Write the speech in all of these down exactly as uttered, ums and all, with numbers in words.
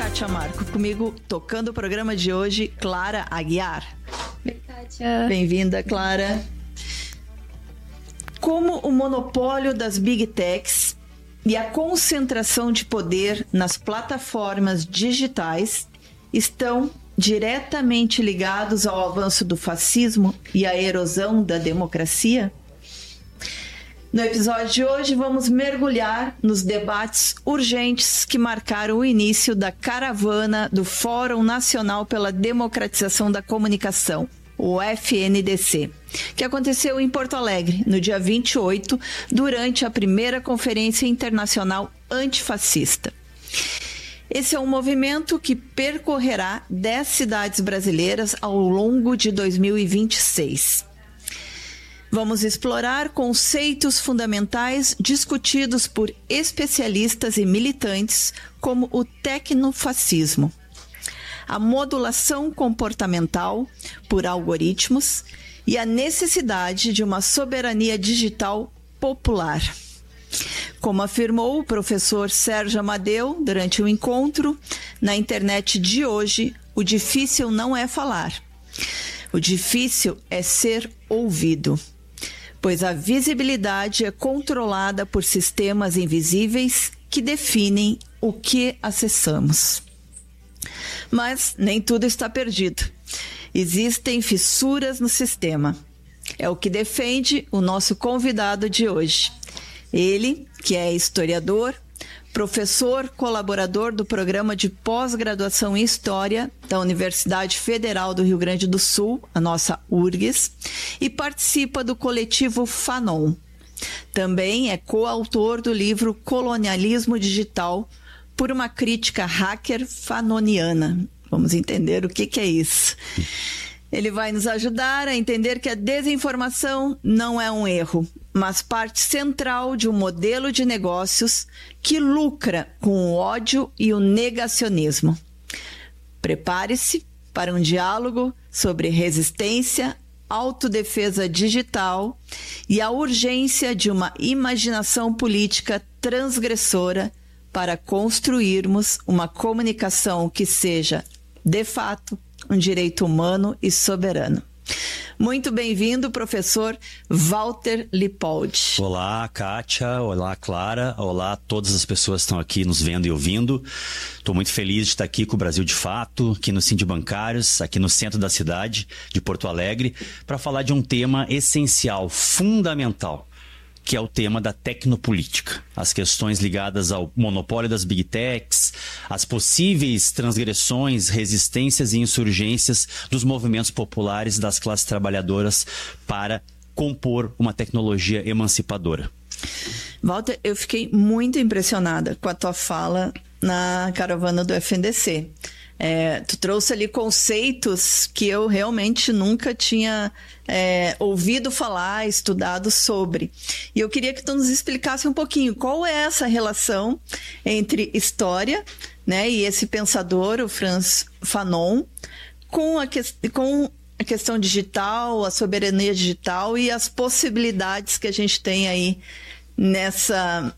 Kátia Marco. Comigo, tocando o programa de hoje, Clara Aguiar. Oi, Kátia. Bem-vinda, Clara. Como o monopólio das Big Techs e a concentração de poder nas plataformas digitais estão diretamente ligados ao avanço do fascismo e à erosão da democracia? No episódio de hoje, vamos mergulhar nos debates urgentes que marcaram o início da caravana do Fórum Nacional pela Democratização da Comunicação, o F N D C, que aconteceu em Porto Alegre, no dia vinte e oito, durante a primeira Conferência Internacional Antifascista. Esse é um movimento que percorrerá dez cidades brasileiras ao longo de dois mil e vinte e seis. Vamos explorar conceitos fundamentais discutidos por especialistas e militantes, como o tecnofascismo, a modulação comportamental por algoritmos e a necessidade de uma soberania digital popular. Como afirmou o professor Sérgio Amadeu durante o encontro, na internet de hoje, o difícil não é falar. O difícil é ser ouvido, pois a visibilidade é controlada por sistemas invisíveis que definem o que acessamos. Mas nem tudo está perdido. Existem fissuras no sistema. É o que defende o nosso convidado de hoje. Ele, que é historiador, professor colaborador do Programa de Pós-Graduação em História da Universidade Federal do Rio Grande do Sul, a nossa U R G S, e participa do coletivo Fanon. Também é coautor do livro Colonialismo Digital, por uma crítica hacker fanoniana. Vamos entender o que, que é isso. Ele vai nos ajudar a entender que a desinformação não é um erro, mas parte central de um modelo de negócios que lucra com o ódio e o negacionismo. Prepare-se para um diálogo sobre resistência, autodefesa digital e a urgência de uma imaginação política transgressora para construirmos uma comunicação que seja, de fato, um direito humano e soberano. Muito bem-vindo, professor Walter Lippold. Olá, Kátia. Olá, Clara. Olá a todas as pessoas que estão aqui nos vendo e ouvindo. Estou muito feliz de estar aqui com o Brasil de Fato, aqui no Sindibancários, aqui no centro da cidade de Porto Alegre, para falar de um tema essencial, fundamental, que é o tema da tecnopolítica. As questões ligadas ao monopólio das Big Techs, as possíveis transgressões, resistências e insurgências dos movimentos populares das classes trabalhadoras para compor uma tecnologia emancipadora. Walter, eu fiquei muito impressionada com a tua fala na caravana do F N D C. É, tu trouxe ali conceitos que eu realmente nunca tinha é, ouvido falar, estudado sobre. E eu queria que tu nos explicasse um pouquinho qual é essa relação entre história, né, e esse pensador, o Frantz Fanon, com a, que, com a questão digital, a soberania digital e as possibilidades que a gente tem aí nessa...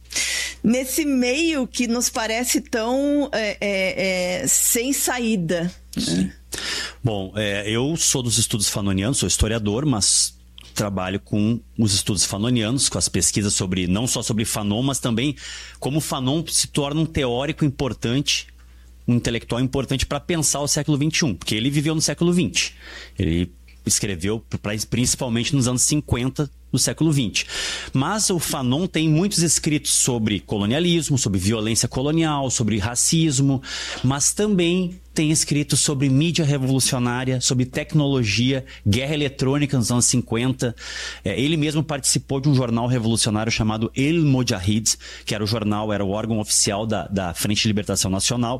nesse meio que nos parece tão é, é, é, sem saída. Sim. Bom, é, eu sou dos estudos fanonianos, sou historiador, mas trabalho com os estudos fanonianos, com as pesquisas sobre, não só sobre Fanon, mas também como Fanon se torna um teórico importante, um intelectual importante para pensar o século vinte e um, porque ele viveu no século vinte. Ele escreveu principalmente nos anos cinquenta do século vinte. Mas o Fanon tem muitos escritos sobre colonialismo, sobre violência colonial, sobre racismo, mas também tem escritos sobre mídia revolucionária, sobre tecnologia, guerra eletrônica nos anos cinquenta. É, ele mesmo participou de um jornal revolucionário chamado El Mojahid, que era o jornal, era o órgão oficial da, da Frente de Libertação Nacional,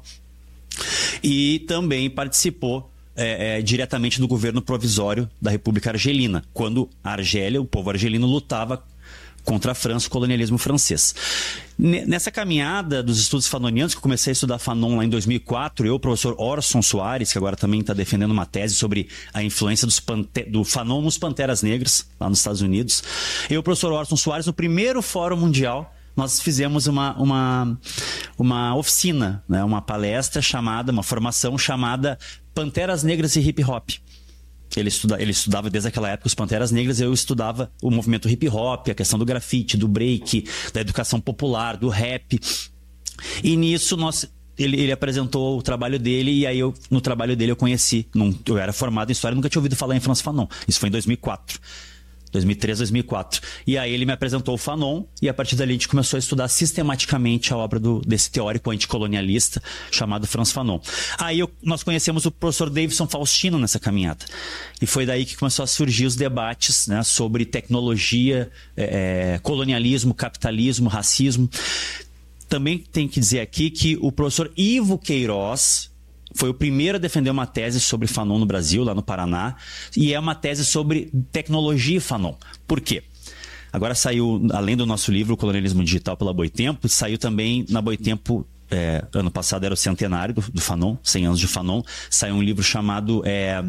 e também participou É, é, diretamente do governo provisório da República Argelina, quando a Argélia, o povo argelino, lutava contra a França, o colonialismo francês. Nessa caminhada dos estudos fanonianos, que eu comecei a estudar Fanon lá em dois mil e quatro, eu, o professor Orson Soares, que agora também está defendendo uma tese sobre a influência dos pante... do Fanon nos Panteras Negras, lá nos Estados Unidos. Eu, o professor Orson Soares, no primeiro Fórum Mundial nós fizemos uma, uma, uma oficina, né? Uma palestra chamada, uma formação chamada Panteras Negras e Hip Hop. Ele, estuda, ele estudava desde aquela época os Panteras Negras, eu estudava o movimento hip hop, a questão do grafite, do break, da educação popular, do rap. E nisso nós, ele, ele apresentou o trabalho dele, e aí eu, no trabalho dele eu conheci. Num, eu era formado em História, nunca tinha ouvido falar em Franz Fanon. Isso foi em dois mil e quatro. dois mil e três, dois mil e quatro. E aí ele me apresentou o Fanon, e a partir dali a gente começou a estudar sistematicamente a obra do, desse teórico anticolonialista chamado Franz Fanon. Aí eu, nós conhecemos o professor Davidson Faustino nessa caminhada. E foi daí que começou a surgir os debates, né, sobre tecnologia, é, colonialismo, capitalismo, racismo. Também tem que dizer aqui que o professor Ivo Queiroz foi o primeiro a defender uma tese sobre Fanon no Brasil, lá no Paraná, e é uma tese sobre tecnologia Fanon. Por quê? Agora saiu, além do nosso livro, O Colonialismo Digital pela Boitempo, saiu também na Boitempo, é, ano passado era o centenário do, do Fanon, cem anos de Fanon, saiu um livro chamado é,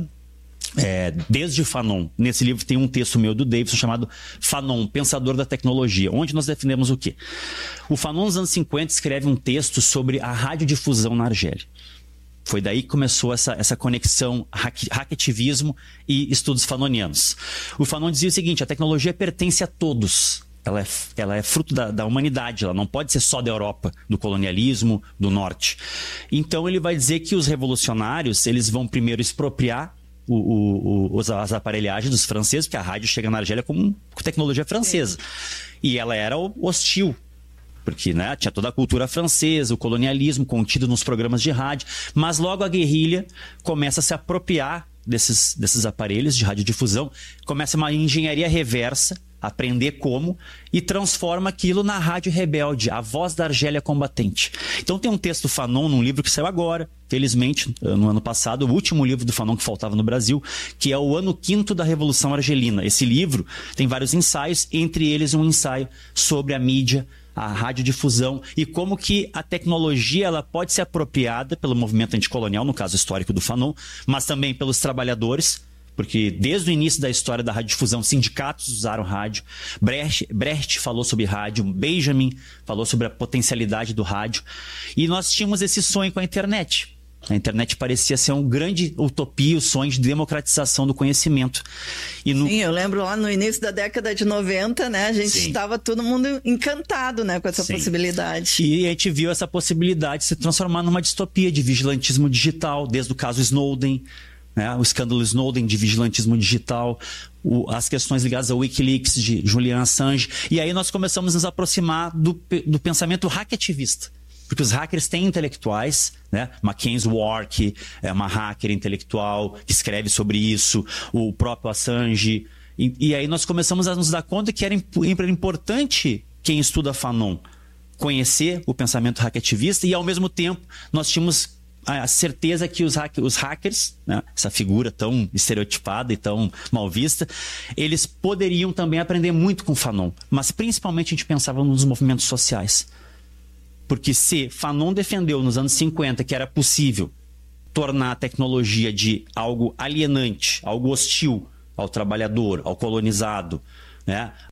é, Desde Fanon. Nesse livro tem um texto meu do Davidson chamado Fanon, Pensador da Tecnologia, onde nós defendemos o quê? O Fanon, nos anos cinquenta, escreve um texto sobre a radiodifusão na Argélia. Foi daí que começou essa, essa conexão hacketivismo e estudos fanonianos. O Fanon dizia o seguinte: a tecnologia pertence a todos. Ela é, ela é fruto da, da humanidade, ela não pode ser só da Europa, do colonialismo, do norte. Então ele vai dizer que os revolucionários, eles vão primeiro expropriar o, o, o, as aparelhagens dos franceses, porque a rádio chega na Argélia com, com tecnologia francesa. E ela era hostil, porque, né, tinha toda a cultura francesa, o colonialismo contido nos programas de rádio, mas logo a guerrilha começa a se apropriar desses, desses aparelhos de radiodifusão, começa uma engenharia reversa, aprender como, e transforma aquilo na Rádio Rebelde, a voz da Argélia combatente. Então tem um texto do Fanon num livro que saiu agora, felizmente, no ano passado, o último livro do Fanon que faltava no Brasil, que é o Ano Quinto da Revolução Argelina. Esse livro tem vários ensaios, entre eles um ensaio sobre a mídia, a radiodifusão, e como que a tecnologia ela pode ser apropriada pelo movimento anticolonial, no caso histórico do Fanon, mas também pelos trabalhadores, porque desde o início da história da radiodifusão, sindicatos usaram rádio, Brecht, Brecht falou sobre rádio, Benjamin falou sobre a potencialidade do rádio, e nós tínhamos esse sonho com a internet. A internet parecia ser um grande utopia, o sonho de democratização do conhecimento. E no... Sim, eu lembro lá no início da década de noventa, né? A gente estava todo mundo encantado, né, com essa Sim. possibilidade. E a gente viu essa possibilidade se transformar numa distopia de vigilantismo digital, desde o caso Snowden, né, o escândalo Snowden de vigilantismo digital, o, as questões ligadas ao Wikileaks de Julian Assange. E aí nós começamos a nos aproximar do, do pensamento hacketivista. Porque os hackers têm intelectuais, né? Mackenzie Wark é uma hacker intelectual que escreve sobre isso, o próprio Assange. E, e aí nós começamos a nos dar conta que era, era importante quem estuda Fanon conhecer o pensamento hacketivista, e ao mesmo tempo nós tínhamos a certeza que os, hack, os hackers, né? Essa figura tão estereotipada e tão mal vista, eles poderiam também aprender muito com Fanon. Mas principalmente a gente pensava nos movimentos sociais. Porque se Fanon defendeu nos anos cinquenta que era possível tornar a tecnologia de algo alienante, algo hostil ao trabalhador, ao colonizado, né,